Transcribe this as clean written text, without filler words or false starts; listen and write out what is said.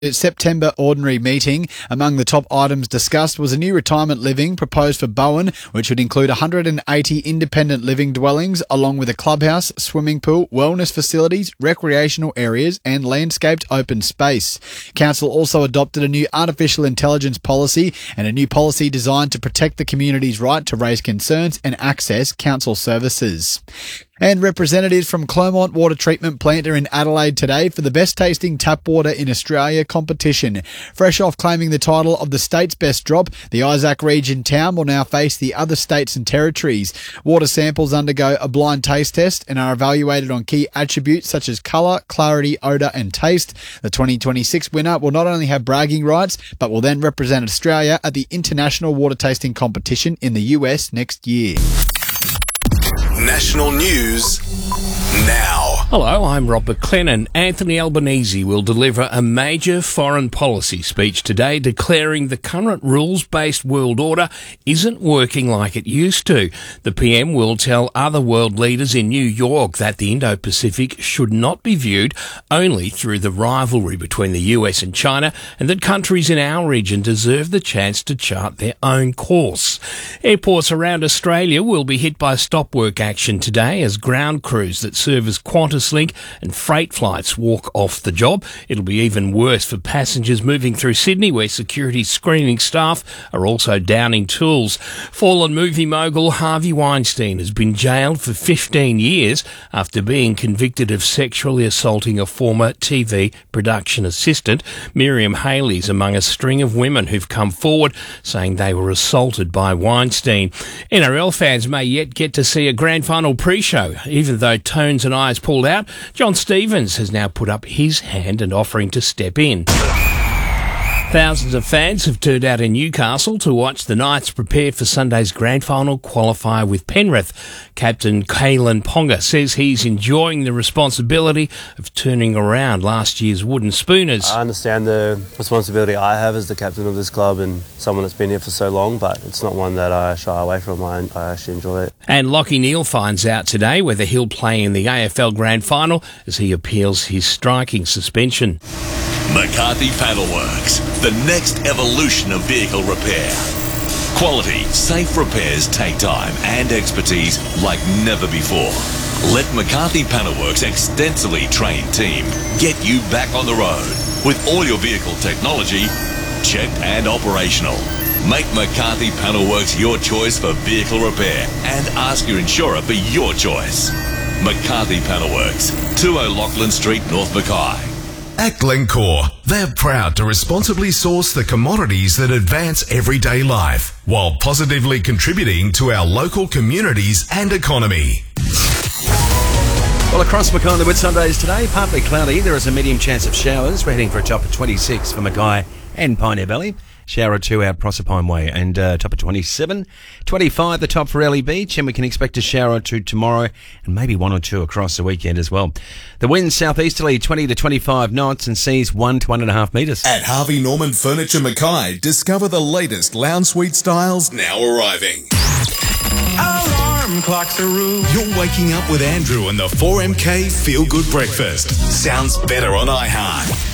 Its September ordinary meeting. Among the top items discussed was a new retirement living proposed for Bowen, which would include 180 independent living dwellings, along with a clubhouse, swimming pool, wellness facilities, recreational areas and landscaped open space. Council also adopted a new artificial intelligence policy and a new policy designed to protect the community's right to raise concerns and access council services. And representatives from Clermont Water Treatment Plant are in Adelaide today for the best tasting tap water in Australia competition. Fresh off claiming the title of the state's best drop, the Isaac region town will now face the other states and territories. Water samples undergo a blind taste test and are evaluated on key attributes such as colour, clarity, odour and taste. The 2026 winner will not only have bragging rights, but will then represent Australia at the International Water Tasting Competition in the US next year. National News now. Hello, I'm Rob McLennan. Anthony Albanese will deliver a major foreign policy speech today declaring the current rules-based world order isn't working like it used to. The PM will tell other world leaders in New York that the Indo-Pacific should not be viewed only through the rivalry between the US and China, and that countries in our region deserve the chance to chart their own course. Airports around Australia will be hit by stop work action today as ground crews that serve as QantasLink and freight flights walk off the job. It'll be even worse for passengers moving through Sydney, where security screening staff are also downing tools. Fallen movie mogul Harvey Weinstein has been jailed for 15 years after being convicted of sexually assaulting a former TV production assistant. Miriam Haley's among a string of women who've come forward saying they were assaulted by Weinstein. NRL fans may yet get to see a grand final pre-show, even though Tones and Eyes pulled out. John Stevens has now put up his hand and offering to step in. Thousands of fans have turned out in Newcastle to watch the Knights prepare for Sunday's grand final qualifier with Penrith. Captain Kalen Ponga says he's enjoying the responsibility of turning around last year's wooden spooners. I understand the responsibility I have as the captain of this club and someone that's been here for so long, but it's not one that I shy away from. I actually enjoy it. And Lachie Neale finds out today whether he'll play in the AFL grand final as he appeals his striking suspension. McCarthy Panelworks, the next evolution of vehicle repair. Quality, safe repairs take time and expertise like never before. Let McCarthy Panelworks' extensively trained team get you back on the road with all your vehicle technology checked and operational. Make McCarthy Panelworks your choice for vehicle repair and ask your insurer for your choice. McCarthy Panelworks, 2 O'Loughlin Street, North Mackay. At Glencore, they're proud to responsibly source the commodities that advance everyday life while positively contributing to our local communities and economy. Well, across Mackay on the Whitsundays today, partly cloudy. There is a medium chance of showers. We're heading for a top of 26 for Mackay and Pioneer Valley. Shower or 2 out Proserpine Way and top of 27. 25 the top for Ellie Beach, and we can expect a shower or 2 tomorrow and maybe 1 or 2 across the weekend as well. The wind southeasterly 20 to 25 knots and seas 1 to 1.5 metres. At Harvey Norman Furniture Mackay, discover the latest lounge suite styles now arriving. Alarm clocks are rude. You're waking up with Andrew and the 4MK Feel Good Breakfast. Sounds better on iHeart.